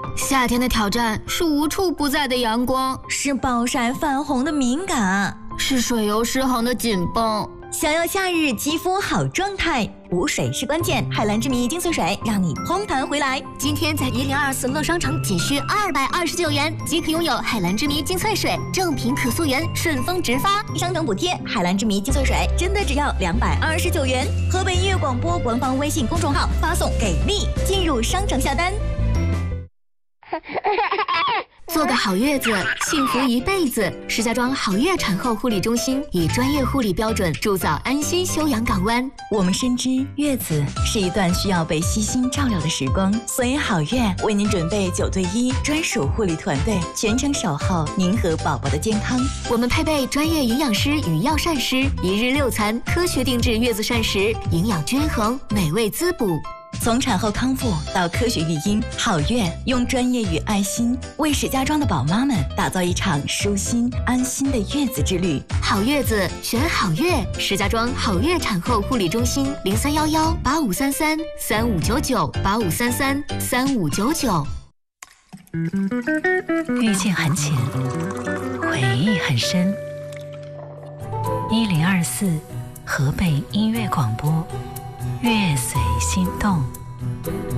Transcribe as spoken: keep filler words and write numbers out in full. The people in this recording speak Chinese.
夏天的挑战是无处不在的阳光， 是暴晒泛红的敏感， 是水油失衡的紧绷。 想要夏日肌肤好状态，补水是关键。海蓝之谜精粹水让你嘭弹回来。 今天在一零二四乐商城仅需二百二十九元即可拥有海蓝之谜精粹水，正品可溯源，顺丰直发， 商城补贴。海蓝之谜精粹水真的只要两百二十九元。河北音乐广播官方微信公众号发送给力，进入商城下单。 做个好月子，幸福一辈子。石家庄好月产后护理中心以专业护理标准铸造安心休养港湾。 我们深知月子是一段需要被悉心照料的时光，所以好月为您准备九对一专属护理团队，全程守候您和宝宝的健康。 我们配备专业营养师与药膳师，一日六餐，科学定制月子膳食，营养均衡，美味滋补。 从产后康复到科学育婴，好月用专业与爱心为石家庄的宝妈们打造一场舒心安心的月子之旅。 好月子选好月，石家庄好月产后护理中心零三幺幺八五三三三五九九八五三三三五九九。 遇见很浅，回忆很深。一零二四河北音乐广播，月随心动。